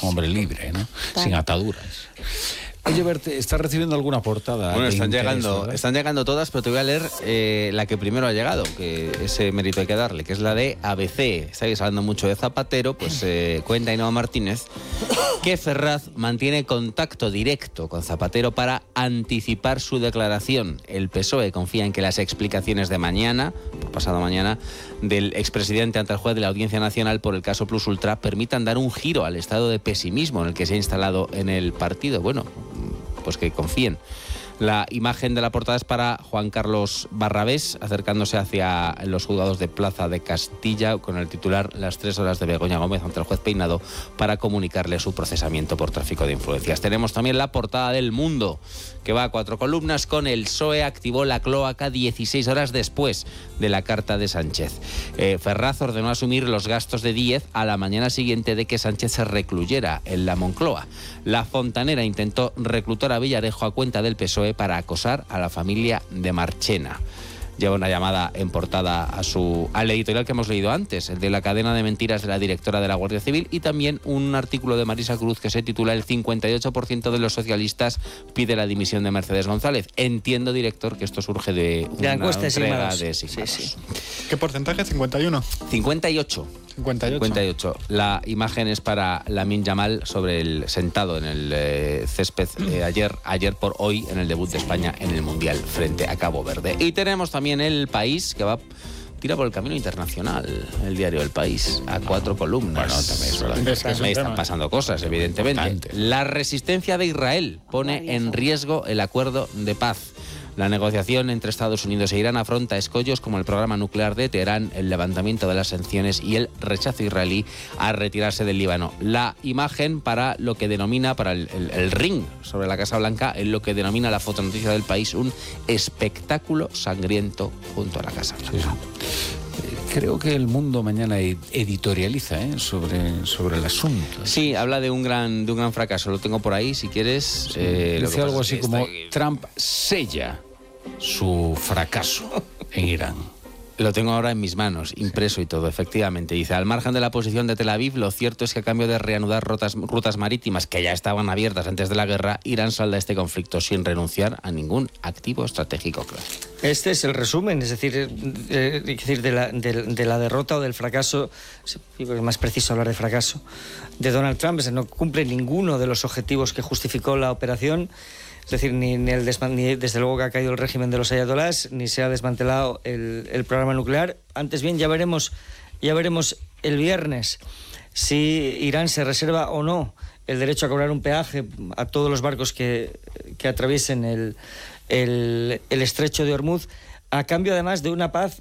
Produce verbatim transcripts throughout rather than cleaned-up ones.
un hombre libre, ¿no? Claro. Sin ataduras. Oye, Bert, ¿estás recibiendo alguna portada? Bueno, están llegando, ¿verdad? Están llegando todas, pero te voy a leer eh, la que primero ha llegado, que ese mérito hay que darle, que es la de A B C. Estáis hablando mucho de Zapatero, pues eh, cuenta Ainhoa Martínez que Ferraz mantiene contacto directo con Zapatero para anticipar su declaración. El P S O E confía en que las explicaciones de mañana, por pasado mañana, del expresidente ante el juez de la Audiencia Nacional por el caso Plus Ultra permitan dar un giro al estado de pesimismo en el que se ha instalado en el partido. Bueno, pues que confíen. La imagen de la portada es para Juan Carlos Barrabés, acercándose hacia los juzgados de Plaza de Castilla con el titular Las tres horas de Begoña Gómez ante el juez Peinado para comunicarle su procesamiento por tráfico de influencias. Tenemos también la portada del Mundo, que va a cuatro columnas con el P S O E activó la cloaca dieciséis horas después de la carta de Sánchez. Eh, Ferraz ordenó asumir los gastos de Díez a la mañana siguiente de que Sánchez se recluyera en la Moncloa. La Fontanera intentó reclutar a Villarejo a cuenta del P S O E para acosar a la familia de Marchena. Lleva una llamada en portada a su, al editorial que hemos leído antes, el de la cadena de mentiras de la directora de la Guardia Civil, y también un artículo de Marisa Cruz que se titula El cincuenta y ocho por ciento de los socialistas pide la dimisión de Mercedes González. Entiendo, director, que esto surge de una de encuesta entrega de Sigmaros. Sí, sí. ¿Qué porcentaje? ¿cincuenta y uno? cincuenta y ocho. cincuenta y ocho. cincuenta y ocho. La imagen es para Lamine Yamal sobre el sentado en el eh, césped eh, ayer, ayer por hoy en el debut de España en el Mundial frente a Cabo Verde. Y tenemos también El País, que va tira por el camino internacional, el diario El País, a cuatro columnas. Bueno, también, es Es que es un Ahí están tema. pasando cosas, evidentemente. Importante. La resistencia de Israel pone en riesgo el acuerdo de paz. La negociación entre Estados Unidos e Irán afronta escollos como el programa nuclear de Teherán, el levantamiento de las sanciones y el rechazo israelí a retirarse del Líbano. La imagen para lo que denomina, para el, el, el ring sobre la Casa Blanca, en lo que denomina la fotonoticia del País, un espectáculo sangriento junto a la Casa Blanca. Sí, sí. Creo que El Mundo mañana editorializa ¿eh? sobre, sobre el asunto. Sí, habla de un gran de un gran fracaso. Lo tengo por ahí, si quieres. Sí, eh, lo que dice pasa algo es que así como está- Trump sella su fracaso en Irán. Lo tengo ahora en mis manos, impreso y todo, efectivamente. Dice, al margen de la posición de Tel Aviv, lo cierto es que a cambio de reanudar rutas, rutas marítimas que ya estaban abiertas antes de la guerra, Irán salda este conflicto sin renunciar a ningún activo estratégico claro. Este es el resumen, es decir, eh, eh, es decir de, la, de, de la derrota o del fracaso, es más preciso hablar de fracaso, de Donald Trump. Es decir, no cumple ninguno de los objetivos que justificó la operación. Es decir, ni, ni, el desman- ni desde luego que ha caído el régimen de los ayatolás, ni se ha desmantelado el, el programa nuclear. Antes bien, ya veremos, ya veremos el viernes si Irán se reserva o no el derecho a cobrar un peaje a todos los barcos que, que atraviesen el, el, el estrecho de Hormuz, a cambio además de una paz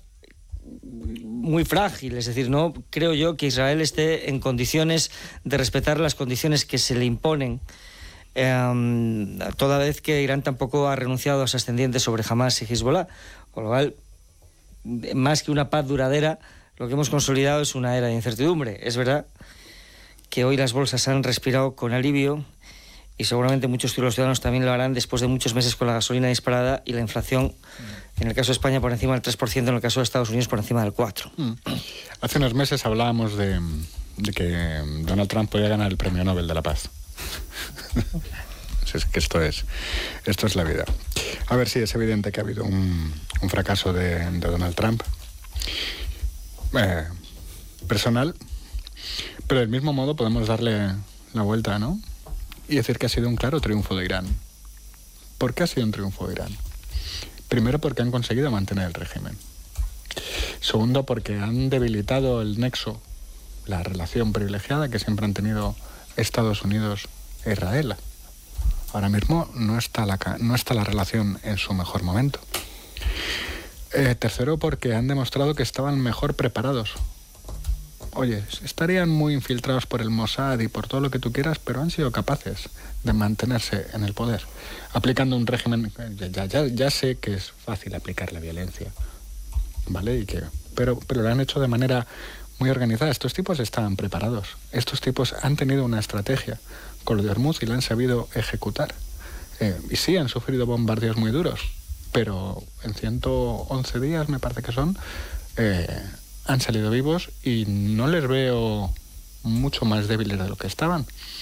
muy frágil. Es decir, no creo yo que Israel esté en condiciones de respetar las condiciones que se le imponen, Eh, toda vez que Irán tampoco ha renunciado a sus ascendientes sobre Hamas y Hezbollah, con lo cual, más que una paz duradera, lo que hemos consolidado es una era de incertidumbre. Es verdad que hoy las bolsas han respirado con alivio y seguramente muchos de los ciudadanos también lo harán después de muchos meses con la gasolina disparada y la inflación, en el caso de España, por encima del tres por ciento, en el caso de Estados Unidos, por encima del cuatro por ciento. Mm. Hace unos meses hablábamos de, de que Donald Trump podía ganar el Premio Nobel de la Paz. Es que esto es, esto es la vida. A ver, sí, es evidente que ha habido un, un fracaso de, de Donald Trump eh, personal, pero del mismo modo podemos darle la vuelta, ¿no? Y decir que ha sido un claro triunfo de Irán. ¿Por qué ha sido un triunfo de Irán? Primero, porque han conseguido mantener el régimen. Segundo, porque han debilitado el nexo, la relación privilegiada que siempre han tenido Estados Unidos e Israel. Ahora mismo no está la, no está la relación en su mejor momento. Eh, tercero, porque han demostrado que estaban mejor preparados. Oye, estarían muy infiltrados por el Mossad y por todo lo que tú quieras, pero han sido capaces de mantenerse en el poder, aplicando un régimen. Ya, ya, ya sé que es fácil aplicar la violencia, ¿vale? Y que, pero, pero lo han hecho de manera muy organizada. Estos tipos estaban preparados. Estos tipos han tenido una estrategia con lo de Hormuz y la han sabido ejecutar. Eh, y sí, han sufrido bombardeos muy duros, pero en ciento once días, me parece que son, eh, han salido vivos y no les veo mucho más débiles de lo que estaban.